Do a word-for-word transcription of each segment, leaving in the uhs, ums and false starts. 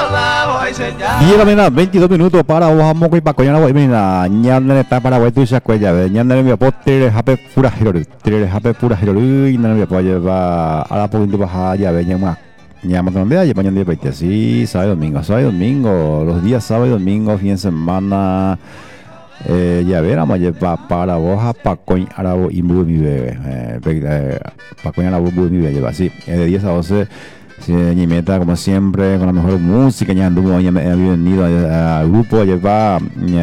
diez de la mañana, veintidós minutos para Oaxaca y Pacoyana, Guaymina, Ñandere está para Guaytu y Chacuella, Ñandere mi apoyo, Tere Jape pura Hirori, Tere Jape pura Hirori, y no mi apoyo va a la poquito baja, ya ve, Ñama, Ñama donde hay, mañana día veinte, sí, sábado y domingo, sábado y domingo, los días sábado y domingo, fin de semana, eh, ya ver, vamos a llevar para Oaxaca, Pacoy, Arabo y Muy mi bebé, Pacoy, Arabo, Muy mi bebé, lleva, sí, de diez a doce. Sí, Ñimeta, como siempre, con la mejor música. Ya anduvo, ya bienvenido al grupo, lleva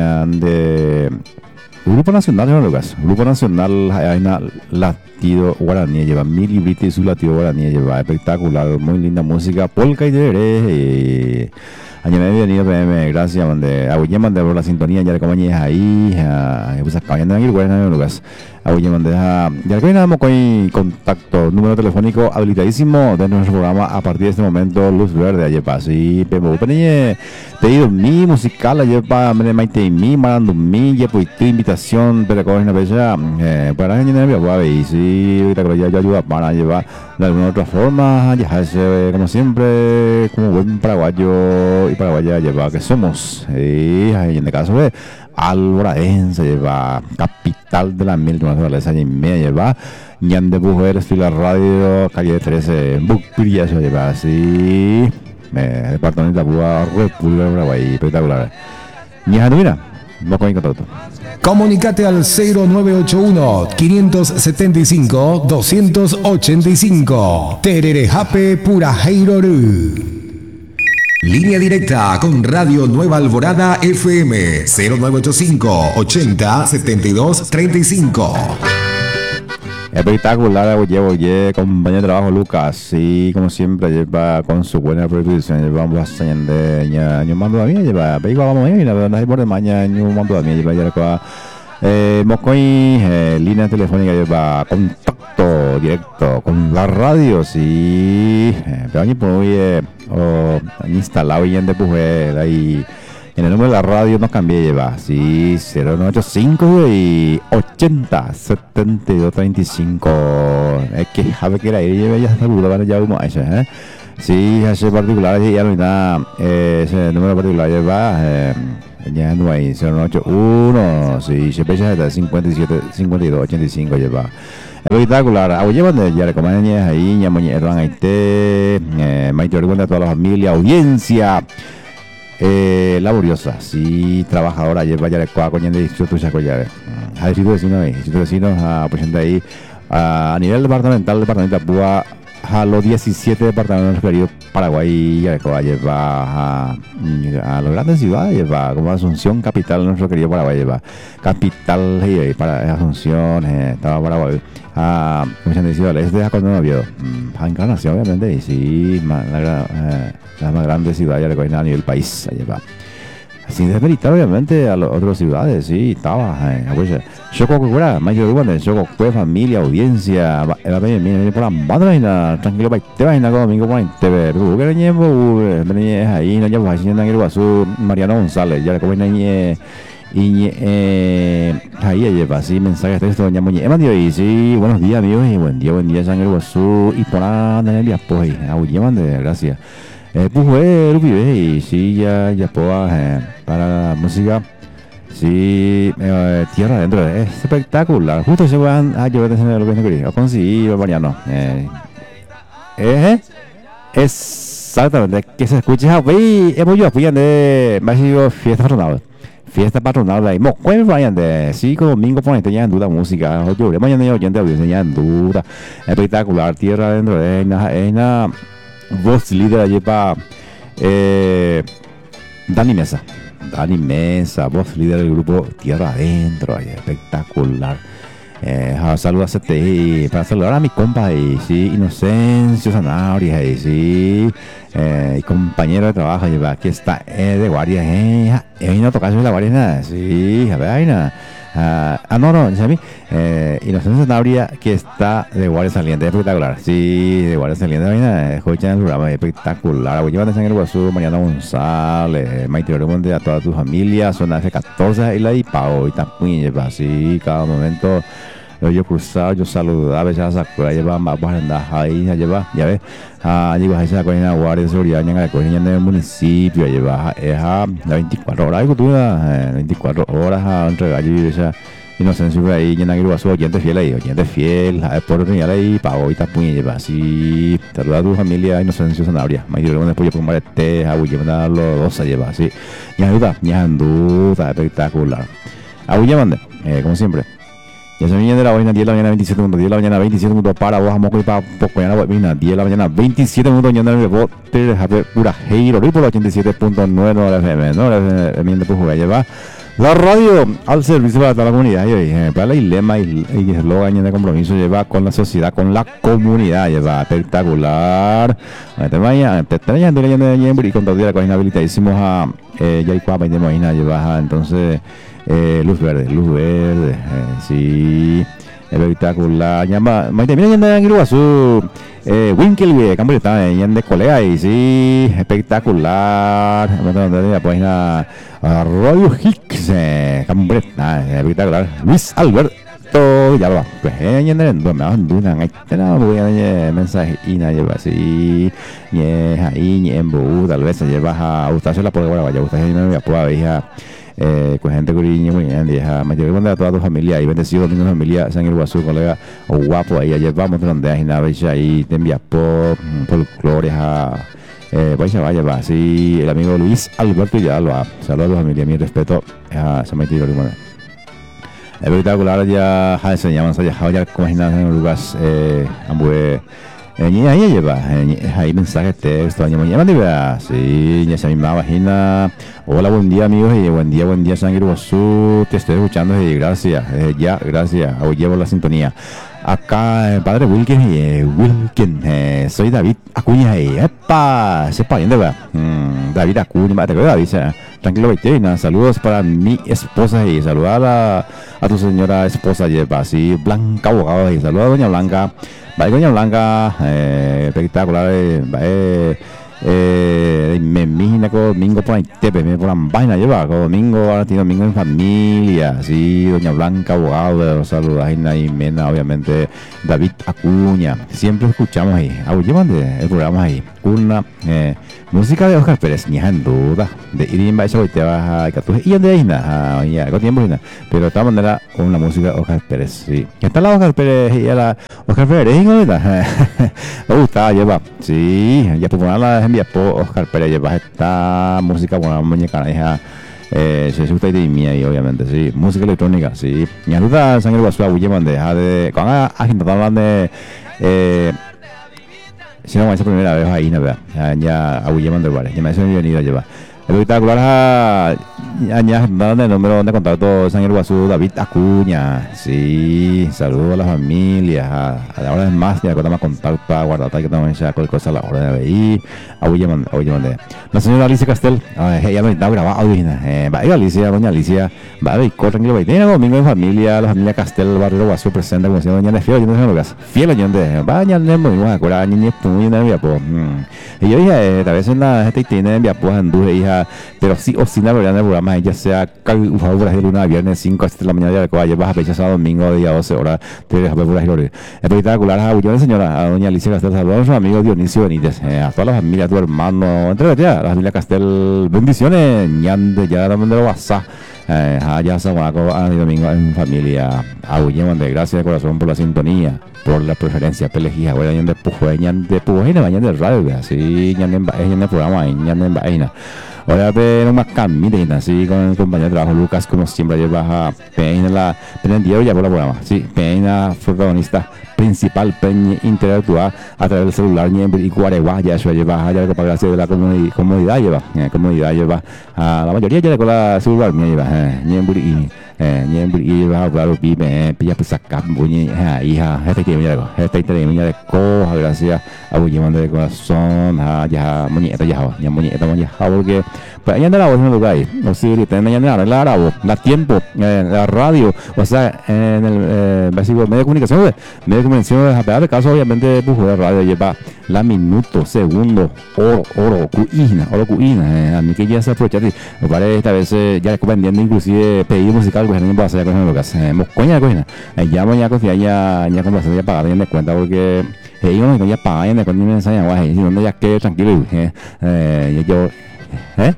de Grupo Nacional, ¿no, Lucas? Grupo Nacional, hay una latido guaraní, lleva mil libritos y su latido guaraní, lleva espectacular, muy linda música, polka y derere. Añade bienvenido, P M, gracias, mande. Abuye, mande por la sintonía, ya le compañías ahí, pues acá, ya andan aquí, ¿no, Lucas? Abuye, mande, ya le coordinamos con contacto, número telefónico habilitadísimo de nuestro programa a partir de este momento, luz verde, ayer pasa, y Pemo, pero pedido mi musical, ayer para me maite y mi, marando mi, ya pues tu invitación, pero con una vez ya, para que no me voy y sí, la que yo ayuda para llevar de alguna otra forma, ya es como siempre, como buen paraguayo y paraguaya lleva que somos, y en el caso de Alboradense, lleva capital de la mil naturaleza y media, lleva Ñan de Mujeres, Fila Radio, calle trece, Bucpiria, eso lleva así, eh, departamento de Púa, República de Paraguay, espectacular. Ñan, mira, vamos con contacto. Comunicate al cero nueve ocho uno, cinco siete cinco, dos ocho cinco. Tererejape Puraheirorú. Línea directa con Radio Nueva Alborada F M cero nueve ocho cinco, ochenta, setenta y dos, treinta y cinco. Espectacular, oye, oye, compañero de trabajo Lucas, sí, como siempre, lleva con su buena predisposición, llevamos bastante de año mando a mí, lleva, pero vamos a ir, la verdad es por de mañana, año mando a mí, lleva ya la eh, Mocoy, eh, línea telefónica, lleva contacto directo con la radio, sí, eh, pero año por hoy, eh, oh, instalado y en de Pujel, ahí. En el número de la radio nos cambié, lleva, sí, cero nueve ocho cinco y ochenta, setenta y dos, treinta y cinco. Es que sabe que era ahí, lleva ya seguro, van ya uno a ese, ¿eh? Sí, ese particular, ya no hay nada, eh, ese número particular lleva, eh, ya no hay, cero nueve ocho uno, sí, se pesa hasta cincuenta y siete, cincuenta y dos, ochenta y cinco lleva. Espectacular, a llevan de ya le comen ahí, ya moñe, erran ahí, eh, maite orgullo a toda la familia, audiencia. Eh, laboriosa, sí, trabajadora, lleva ya de cuatro años de distrito de Chacoya. A distrito vecino ahí, distrito vecino, a presente ahí. A nivel departamental, departamento de Púa, a los diecisiete departamentos queridos Paraguay, ya de Coa, lleva a, a las grandes ciudades, lleva como Asunción, capital, nuestro querido Paraguay, lleva capital, eh, para Asunción, eh, estaba Paraguay. A muchas ciudades, este es cuando no vio a Encarnación, obviamente, y sí, más, la, eh, la más grande ciudad ya le cogen a nivel país, allá va. Sin desmeritar, obviamente, a las otras ciudades, sí, estaba, eh, pues, Choco Cucura, Michael Urban, Choco Cue, familia, audiencia, va bien, viene por la banda, tranquilo, va, te va a domingo por ahí, te ve, tú, que no llevo, venís ahí, no llevo, así, no llevo a su Mariano González, ya le cogen ahí, y eh, ahí lleva así mensajes de texto doña Muñe Emandio y sí, buenos días amigos y buen día, buen día Sangre Guazú y por nada en el día pues auye mande gracias eh pues eh Rupi y sí ya ya pues eh, para la música sí eh, tierra adentro es espectacular justo se van a yo tener lo que no quería conseguí Mariano eh eh exactamente que se escuche ahí hemos yo fui de más sido fiesta patronal fiesta patronal de ahí, ¿cuál vayan de cinco domingo por ahí tenían duda música, oye, mañana yo oyente tenían duda, espectacular, tierra adentro de una, una voz líder allí para eh, Dani Mesa, Dani Mesa, voz líder del grupo Tierra Adentro, ahí, espectacular. Eh, saludos a C T I para saludar a mi compa y sí, Inocencio Zanabria y sí, eh, y compañero de trabajo lleva aquí está eh, de guardia eh, eh, no tocaste la guardia nada, sí, a ver, ahí nada. Uh, ah, no, no, ¿sabes? Eh, Inocencio Zanabria que está de guardia saliente, espectacular, sí, de guardia saliente, vaina, escuchan el programa, espectacular. Voy llevando Sangre Guazú, Mariana González, Maite Ormonte, a toda tu familia, zona F catorce y la I P A O, y también lleva así, cada momento. yo cruzado, yo saludaba, ya sacó, lleva más barrendas ahí, ya lleva, ya ves, ah, lleva a esa coña guardia de seguridad, ya en la en el municipio, lleva, es a las veinticuatro horas, algo tú, veinticuatro horas a entre gallo y esa inocencia por ahí, llena que su oyente fiel ahí, oyente fiel, a por real ahí, pago y tapuña, lleva así, saluda a tu familia, inocencia sanabria, mayor después yo pongo el té, a llevar los dos a llevar, así, y ayuda, y anduta, espectacular. Abuya mande, eh, como siempre. Ya se viene de la mañana, diez de la mañana, veintisiete minutos, diez de la mañana, veintisiete minutos para vos, moco y para poco, ya la mañana, diez de la mañana, veintisiete minutos, ya no vos, te dejas pura heiro, y por ochenta y siete punto nueve de F M, ¿no? La F M de Pujo, lleva la radio al servicio para toda la comunidad, y eh, para el lema y el eslogan de compromiso, lleva con la sociedad, con la comunidad, lleva espectacular. Te vaya, te traen de leyenda de Yembri y con todo la cocina habilitadísimos a, eh, ya hay cuapa y de Moina, lleva, entonces, Eh, luz verde, luz verde, eh, sí, espectacular. Llama, maite, mira, yanda en Iruazú, eh, Winkelby, cambio está, yanda colega y sí, espectacular. La página Radio Hicks, eh, cambio está, espectacular. Luis Alberto, ya va, pues, eh, yanda en me van dudan, ahí tenemos, voy a mensaje y nadie va así, y ahí, y en Bu, tal vez se lleva a gustarse la puede vaya, gustarse no me puedo ver. Eh, con gente curiña muy bien, deja, me llevo a toda tu familia y bendecido domingo de familia, San Iguazú, colega, o guapo, ahí ayer vamos donde hay nada, ahí te envía pop, folclores a, eh, pues ya vaya, va, así, el amigo Luis Alberto ya lo ha, saludos a tu familia, mi respeto a San Maitiro, bueno. Espectacular, ya, ja, se llaman, ya, ya, como imaginas en lugares, eh, ambue, ahí ahí lleva, ahí mensajes, texto, año mañana, ¿verdad? Sí, ya se misma página. Hola, buen día amigos y buen día, buen día San Iruazú, te estoy escuchando y gracias, eh, ya, gracias, hoy llevo la sintonía. Acá, eh, padre Wilkin, eh, Wilkin, eh, soy David Acuña, eh, epa, ese pariente, ¿verdad? Mm, David Acuña, te acuerdas, dice, tranquilo, Betina, saludos para mi esposa y saludar a, a tu señora esposa, lleva, sí, Blanca Abogado, y saluda a doña Blanca. Vaya doña Blanca, eh, espectacular, eh, eh, eh, me imagino que domingo por ahí te me por la vaina lleva, domingo, ahora tiene domingo en familia, sí, doña Blanca, abogado, saludos, y Mena, obviamente, David Acuña, siempre escuchamos ahí, llevan el programa ahí, una eh, música de Oscar Pérez, ni en duda, de Irimba, eso te vas a Catuje, y de ahí nada, ya, con tiempo, pero de todas maneras, con la música de Oscar Pérez, sí, que está la Oscar Pérez y la Oscar Pérez, ¿verdad? Me gustaba, lleva, sí, ya por ponerla envía por Oscar Pérez, lleva esta música, bueno, muñeca, hija, eh, se asusta y de mía, y obviamente, sí, música electrónica, sí, y ayuda San Iruazú, llevan deja de, con la agenda, hablando de, eh, si no, esa primera vez ahí, ¿no? Ya, a William de Vares, ya me hace bienvenida, lleva. Espectacular a ya dando el número de contacto San Iruazú, David Acuña, sí, saludos a la familia, a, a la hora de más, ya que más contacto a guardar que también ya cualquier cosa a la hora de ver, a William, a William de la señora Alicia Castel, ella me está grabado, eh, va a Alicia, doña Alicia, va a ver, tranquilo, va a tener domingo en familia, la familia Castel, barrio Guazú, presenta como si doña de fiel, yo no sé lo que es, fiel, yo de vaya, no me voy a acordar, ni ni tú, ni nada, pues, y yo dije, tal vez en la gente tiene envía pues anduje, hija, pero sí o sí, la verdad, en el programa, ya sea por de luna, viernes cinco a siete de la mañana, de la vas a fecha sábado, domingo, día doce horas, te dejas por ahí. Espectacular, a Bullón, señora, a doña Alicia Castel, saludos a nuestro amigo Dionisio Benítez, eh, a toda la familia, a tu hermano, entrégate ya, la familia Castel, bendiciones, ñande, ya también de lo WhatsApp. Eh, allá San Juanaco, a domingo en familia, a Bullón, de gracias de corazón por la sintonía, por la preferencia, pelejía, güey, ñande pujue, ñande pujue, ñande radio, así, ñande en el programa, ñande en vaina. Ahora pero más camina así con el compañero de trabajo Lucas, como siempre lleva a Peña la Peña ya por la programa, sí, Peña protagonista principal, Peña interactúa a través del celular y Guaregua, ya eso lleva a la gracia de la comodidad, comodidad lleva, eh, comodidad lleva a la mayoría ya con la celular me lleva, eh, y eh, y va claro vive pilla pues acá buñe hija este que mira este que mira de coja gracias a buñe de corazón ya muñeca ya ya muñeca ya porque Pues ahí anda la voz en el lugar ahí. O si ahorita anda la la voz, la tiempo, eh, la radio, o sea, en el eh, básico medio de comunicación, medio de comunicación, a pesar de caso, obviamente, pues la radio lleva la minuto, segundo, oro, oro, cuina, oro, cuina, eh, a mí que ya se aprovecha, me parece esta vez eh, ya vendiendo inclusive pedido musical, pues no pasa ya con lo que hacemos, coña, coña, eh, llamo ya con ya, ya conversación ya pagada, ya me cuenta porque ellos no ya pagan, ya cuando me enseñan, guay, si no ya quede tranquilo, eh, eh, yo, eh,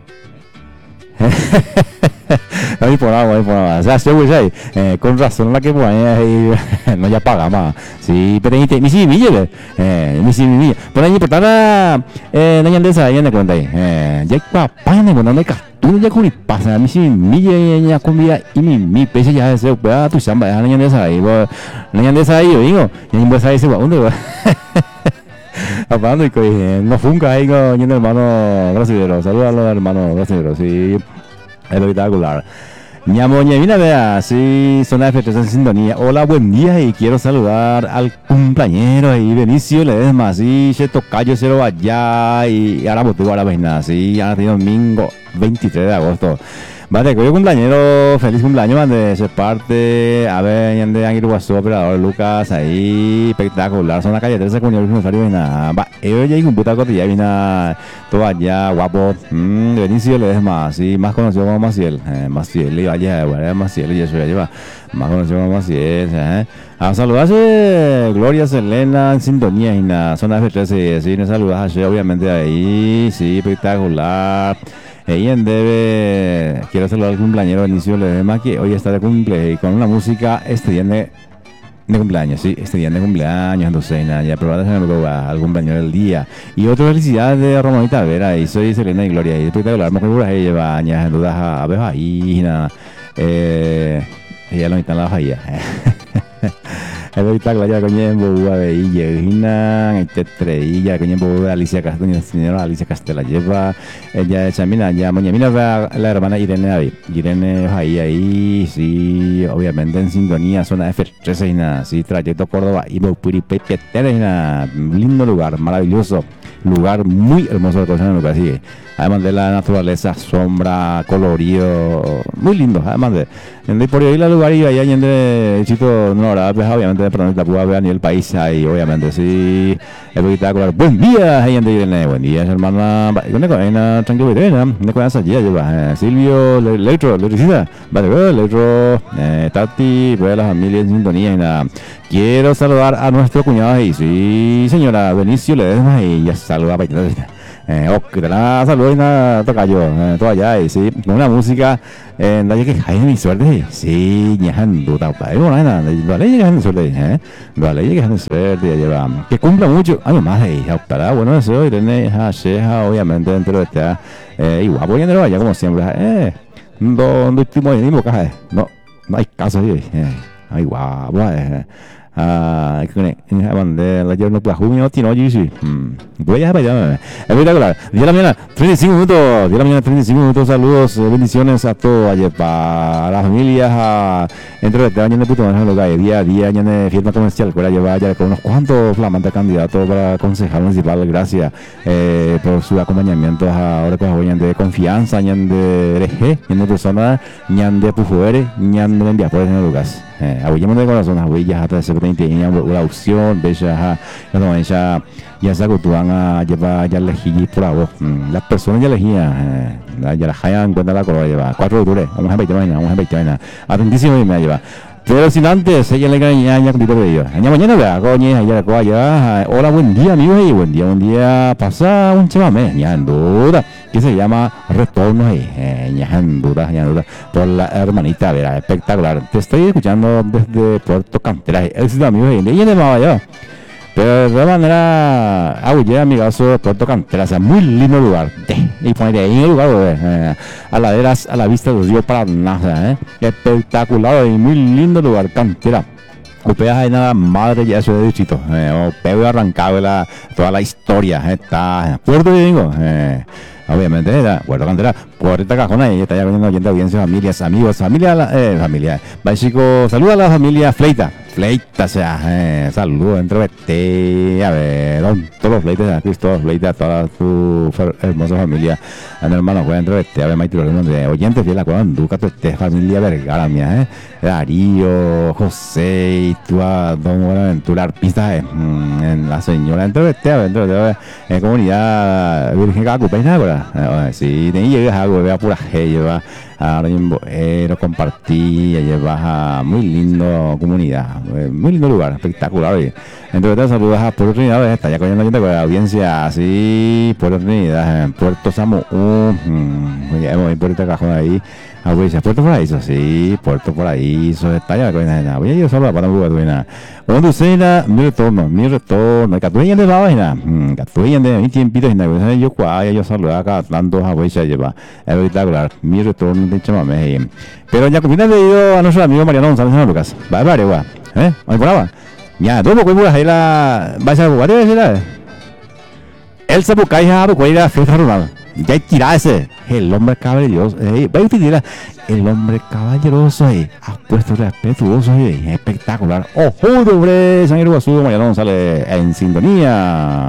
no hay por nada, no hay por nada. O sea, se güey, eh, con razón la que pone ahí, no ya paga más. Sí, pero ni si mi mille, eh, ni si mi mille. Por ahí portada, eh, no hay andes ahí en la cuenta ahí. Eh, ya papá en la cuenta de tú ya con pasa, mi si mi mille ya comida y mi mi pese ya se puede tu chamba, ya no hay andes ahí, no hay andes ahí, yo digo, ya no puedes ahí se va, ¿dónde va? Hablando y que no funca ahí con el hermano brasileño, saludos a los hermanos brasileños, sí, espectacular. Ñamoña, mira, vea, sí, Zona F tres en sintonía. Hola, buen día y quiero saludar al cumpleañero ahí, Benicio Ledesma, sí, se tocayo cero allá y ahora motivo ahora vaina, sí, ahora tiene domingo veintitrés de agosto. Vale, que yo cumpleañero, feliz cumpleaños, man, de ser parte, a ver, de Ángel Guasó, operador Lucas, ahí, espectacular, son la calle trece con el último usuario, nada, va, ellos ya hay un puta cotilla, vina, todo allá, guapo, mmm, Benicio Ledesma, sí, más conocido como Maciel, eh, Maciel, y vaya, bueno, Maciel, y eso ya lleva, más conocido como Maciel, eh, a saludarse, Gloria Selena, en sintonía, y nada, zona F trece, sí, nos saludas, obviamente ahí, sí, espectacular. Ella debe, quiero saludar al cumpleañero Benicio Ledesma, que hoy está de cumple y con una música este día de, de cumpleaños, sí, este día de cumpleaños, entonces, ya probablemente al cumpleaños del día. Y otra felicidad de Romanita Vera, y soy Selena y Gloria, y espectacular, mejor por ahí lleva años, en dudas a ver ahí, nada, eh, ella lo invita en la bahía. Ahorita Gloria coño boba de Illa, este treilla coño boba Alicia Castella, señora Alicia Castella lleva ella es Chamina, ya moña mira la hermana Irene ahí, Irene ahí ahí, sí, obviamente en sintonía zona F trece y nada, sí, trayecto Córdoba y Bopuri Pepe Terena, lindo lugar, maravilloso. Lugar muy hermoso de cosas en lo que sigue. Además de la naturaleza, sombra, colorido, muy lindo. Además de, de por ahí la lugar y allá en el chito no habrá pues obviamente pero la puedo ver a nivel país ahí, obviamente sí, espectacular. Buen día, ahí en Irene, buen día, hermana. Con una tranquilidad, no con esa lleva Silvio, Electro, Electricista, vale, Electro, Tati, pues la familia en sintonía y nada. Quiero saludar a nuestro cuñado ahí, sí, señora Benicio Ledesma y ya saluda para eh, oh, que te la saludo y nada, toca yo, eh, todo allá y sí, con una música, eh, la que hay mi suerte, sí, ñajando, tapa, y bueno, nada, vale, llegan de suerte, eh, vale, llegan de suerte, lleva, que cumpla mucho, años más de hija, para, bueno, eso, Irene, ja, sheja, obviamente, dentro de esta, eh, igual, voy a andar allá como siempre, eh, donde último y ni caja, no, no hay caso ahí, eh, ay, guapo, eh. Ah, que ne la yo no puedo jugar tino sí. Voy a ver, espectacular. Día de la mañana, treinta y cinco minutos. Día de la mañana, treinta y cinco minutos. Saludos, bendiciones a todos ayer para las familias. Entre este año de puto en lo que día a día año de fiesta comercial. Que lleva ya con unos cuantos flamantes candidatos para concejal municipal. Gracias eh, por su acompañamiento ahora que vayan de confianza, año de R G, año de personas, año de pufuere, año de enviar por el lugar. Eh, abullamos de corazón, abuellas hasta ese veinte años la opción, bella, no, ella ya se acostumbran a llevar ya elegir por la voz. Las personas ya elegían, eh, ya la hayan en cuenta la color, lleva cuatro de octubre, vamos a veinte mañana, vamos a veinte mañana, a veinticinco y me lleva. Pero sin antes, ella le gana ya con de ellos. Año mañana vea, coño, allá la allá. Hola, buen día, amigos, y buen día, buen día. Pasa un chamame, ya en duda, que se llama Retorno ahí, eh, ya en duda, ya en duda, por la hermanita, verá, espectacular. Te estoy escuchando desde Puerto Cantera, éxito, amigos, y ella le va allá. Pero de todas maneras, Agullé, amigazo, Puerto Cantera, o sea, muy lindo lugar. Y poner ahí en el lugar, eh, a laderas, a la vista de los ríos Paraná, eh, espectacular y muy lindo lugar, Cantera. Ustedes hay nada madre ya eso de distrito, eh, Peo arrancado la, toda la historia, eh, está Puerto Domingo, eh, obviamente era Puerto Cantera, Puerto Cajona, y está ya viendo oyente, audiencia, familias, amigos, familia, eh, familia, básico, saluda a la familia Fleita, Fleita, o sea, eh, saludos, entrevete, a ver, don, todos los fleitas, a Cristóbal Fleita, a toda su fer- hermosa familia, a mi hermano, pues, entrevete, a ver, Maite, los de oyentes, fiel a Cuadran Duca, tu este, familia Vergara, mía, eh, Darío, José, y tú a Don Buenaventura, arpista, eh, mm, en la señora, entrevete, a ver, entrevete, a ver, en comunidad Virgen Cacupeina, ¿verdad? Eh, sí, de ahí llegas a algo, vea pura G, lleva a Boero, compartí, llevas a muy lindo comunidad, muy lindo lugar, espectacular. Oye. Entonces, saludos a Puerto Trinidad, está ya con la audiencia así, Puerto Trinidad, Puerto Samu, uh, ya hemos Puerto Cajón ahí, a Puerto Paraíso, sí, Puerto Paraíso, está ya con la voy a ir solo para un lugar, cuando sea mi retorno, mi retorno, Catuyen de la vaina, Catuyen de mi tiempito, y yo cuaya, yo saludo acá, tantos a Huecha lleva, es espectacular, mi retorno de Chamamé. Pero ya con final le digo a nuestro amigo Mariano González San Lucas, va a ver, igual, ¿eh? ¿Me por ya, todo poco ahí la va a ser buena decirla. El se busca ya a ir a fiesta rural. Ya tira ese, el hombre caballeroso, eh, va a utilizar el hombre caballeroso ahí, ha puesto respetuoso ahí, espectacular. Ojo, hombre, San Iguazú, Mariano González en sintonía.